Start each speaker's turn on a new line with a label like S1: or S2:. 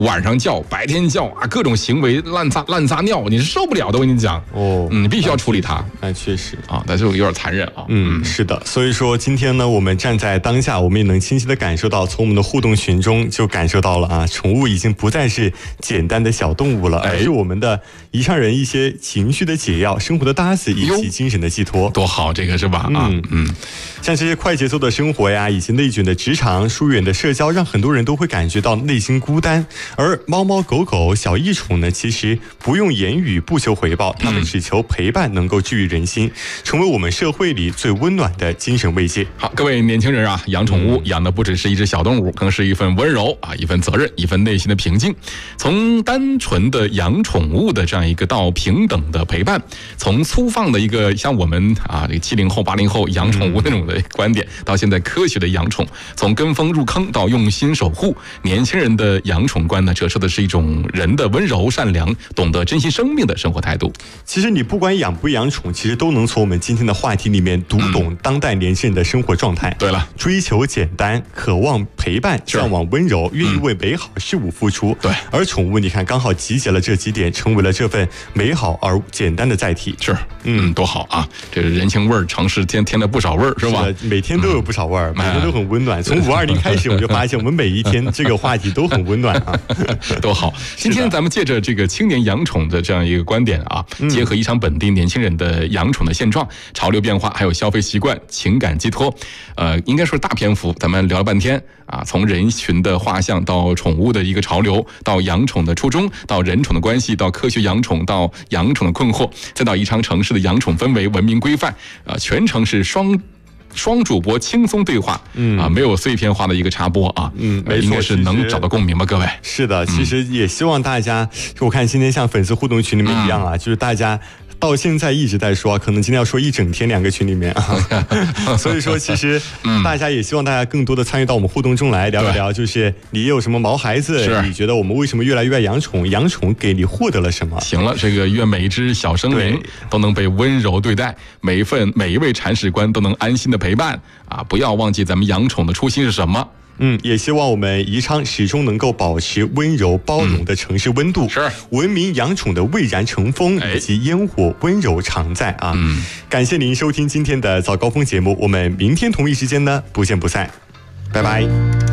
S1: 晚上叫，白天叫啊，各种行为滥撒尿，你是受不了的。我跟你讲，你必须要处理它。
S2: 那确实
S1: 啊，但是有点残忍啊。
S2: 是的。所以说今天呢，我们站在当下，我们也能清晰的感受到，从我们的互动群中就感受到了啊，宠物已经不再是简单的小动物了，而是我们的宜昌人一些情绪的解药、生活的搭子以及精神的寄托。
S1: 多好，这个是吧？
S2: 像这些快节奏的生活呀，以及内卷的职场、疏远的社交，让很多人都会感觉到内心孤单。而猫猫狗狗、小异宠呢，其实不用言语，不求回报，它们只求陪伴，能够治愈人心，成为我们社会里最温暖的精神慰藉。
S1: 好，各位年轻人啊，养宠物养的不只是一只小动物，更是一份温柔啊，一份责任，一份内心的平静。从单纯的养宠物的这样一个到平等的陪伴，从粗放的一个像我们啊这个70后、80后养宠物那种的观点，到现在科学的养宠，从跟风入坑到用心守护，年轻人的养宠观呢，折射的是一种人的温柔、善良、懂得珍惜生命的生活态度。
S2: 其实你不管养不养宠，其实都能从我们今天的话题里面读懂当代年轻人的生活状态。
S1: 对了，
S2: 追求简单，渴望陪伴，向往温柔，愿意为美好事物付出。
S1: 对，
S2: 而宠物你看刚好集结了这几点，成为了这份美好而简单的载体。
S1: 是，多好啊！这人情味儿，城市添了不少味儿，是吧？
S2: 是的，每天都有不少味儿，每天都很温暖。从520开始，我就发现我们每一天这个话题都很温暖啊，
S1: 多好！今天咱们借着这个青年养宠的这样一个观点啊，结合宜昌本地年轻人的养宠的现状、潮流变化，还有消费习惯、情感寄托，应该说大篇幅，咱们聊了半天啊，从人群的画像到宠物的一个潮流，到养宠的初衷，到人宠的关系，到科学养宠，到养宠的困惑，再到宜昌城市的养宠氛围、文明规范，全程是双主播轻松对话，没有碎片化的一个插播啊，
S2: 没错，
S1: 应该是能找到共鸣吧，各位。
S2: 是的，其实也希望大家，我看今天像粉丝互动群里面一样啊，就是大家到现在一直在说，可能今天要说一整天2个群里面啊，所以说其实大家也希望大家更多的参与到我们互动中来，聊一聊，就是你有什么毛孩子，你觉得我们为什么越来越爱养宠？养宠给你获得了什么？
S1: 行了，这个愿每一只小生灵都能被温柔对待，每一位铲屎官都能安心的陪伴啊！不要忘记咱们养宠的初心是什么。
S2: 也希望我们宜昌始终能够保持温柔包容的城市温度，
S1: 是
S2: 文明养宠的蔚然成风，以及烟火温柔常在啊！感谢您收听今天的早高峰节目，我们明天同一时间呢不见不散，拜拜。